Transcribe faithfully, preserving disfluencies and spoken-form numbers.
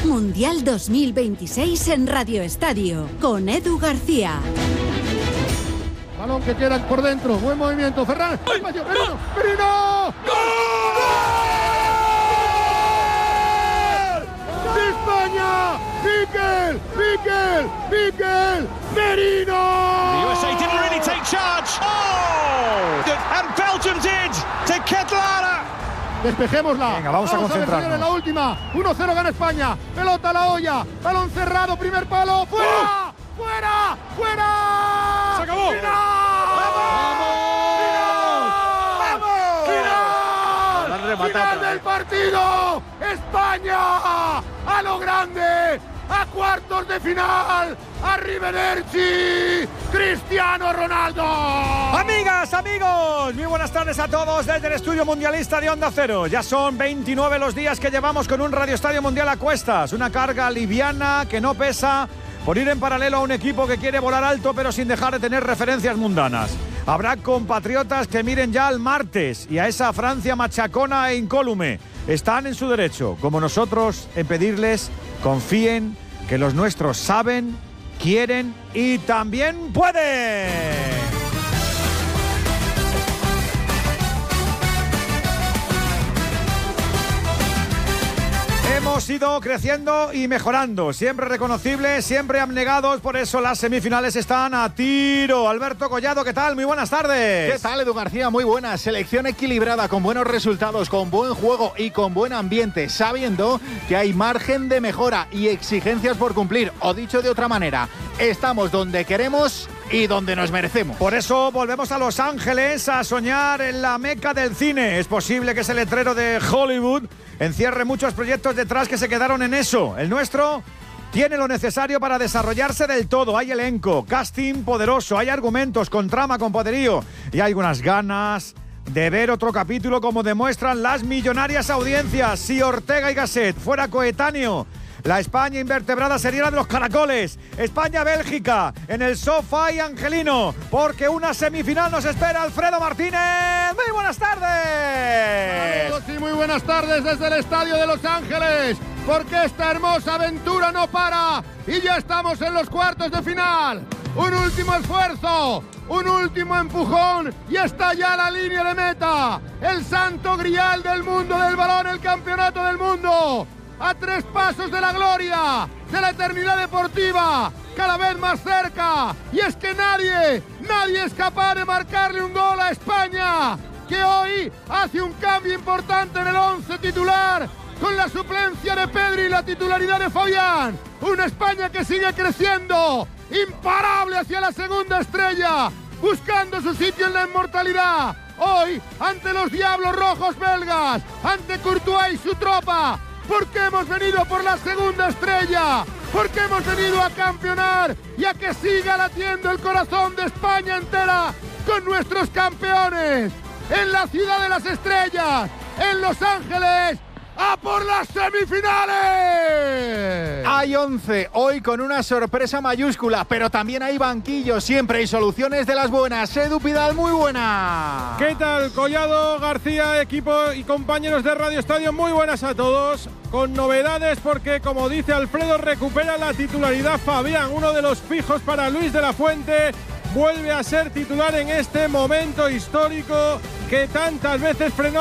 Mundial dos mil veintiséis en Radio Estadio, con Edu García. Balón que queda por dentro, buen movimiento, Ferran. ¡Ay! ¡Merino! ¡Merino! ¡Gol! ¡De España! ¡Mikel! ¡Mikel! ¡Mikel! ¡Merino! The U S A didn't really take charge. Oh! And Belgium did to Ketlana. Despejémosla. Venga, vamos, vamos a concentrarnos. En la última. uno cero gana España. Pelota a la olla. Balón cerrado, primer palo. ¡Fuera! ¡Uh! ¡Fuera! ¡Fuera! ¡Se acabó! ¡Final! ¡Vamos! ¡Final! ¡Final del partido! ¡España! ¡A lo grande! ¡A cuartos de final! ¡Arrivederci! ¡Cristiano Ronaldo! Amigas, amigos, muy buenas tardes a todos desde el estudio mundialista de Onda Cero. Ya son veintinueve los días que llevamos con un Radio Estadio Mundial a cuestas. Una carga liviana que no pesa por ir en paralelo a un equipo que quiere volar alto pero sin dejar de tener referencias mundanas. Habrá compatriotas que miren ya al martes y a esa Francia machacona e incólume. Están en su derecho, como nosotros, en pedirles confíen que los nuestros saben, quieren y también pueden. Hemos ido creciendo y mejorando, siempre reconocibles, siempre abnegados, por eso las semifinales están a tiro. Alberto Collado, ¿qué tal? Muy buenas tardes. ¿Qué tal, Edu García? Muy buenas. Selección equilibrada, con buenos resultados, con buen juego y con buen ambiente, sabiendo que hay margen de mejora y exigencias por cumplir. O dicho de otra manera, estamos donde queremos y donde nos merecemos. Por eso volvemos a Los Ángeles a soñar en la meca del cine. Es posible que ese letrero de Hollywood encierre muchos proyectos detrás que se quedaron en eso. El nuestro tiene lo necesario para desarrollarse del todo. Hay elenco, casting poderoso, hay argumentos con trama, con poderío y hay unas ganas de ver otro capítulo como demuestran las millonarias audiencias. Si Ortega y Gasset fuera coetáneo, la España invertebrada sería la de los caracoles. España-Bélgica en el sofá y Angelino, porque una semifinal nos espera. Alfredo Martínez, muy buenas tardes. Saludos y muy buenas tardes desde el Estadio de Los Ángeles, porque esta hermosa aventura no para y ya estamos en los cuartos de final. Un último esfuerzo, un último empujón y está ya la línea de meta. El santo grial del mundo del balón, el campeonato del mundo. A tres pasos de la gloria, de la eternidad deportiva, cada vez más cerca. Y es que nadie, nadie es capaz de marcarle un gol a España, que hoy hace un cambio importante en el once titular, con la suplencia de Pedri y la titularidad de Fabián. Una España que sigue creciendo, imparable hacia la segunda estrella, buscando su sitio en la inmortalidad. Hoy, ante los Diablos Rojos belgas, ante Courtois y su tropa, porque hemos venido por la segunda estrella, porque hemos venido a campeonar y a que siga latiendo el corazón de España entera con nuestros campeones. En la ciudad de las estrellas, en Los Ángeles, ¡a por las semifinales! Hay once, hoy con una sorpresa mayúscula, pero también hay banquillos, siempre hay soluciones de las buenas. Edu Pidal, muy buena. ¿Qué tal, Collado, García, equipo y compañeros de Radio Estadio? Muy buenas a todos. Con novedades porque, como dice Alfredo, recupera la titularidad Fabián, uno de los fijos para Luis de la Fuente. Vuelve a ser titular en este momento histórico que tantas veces frenó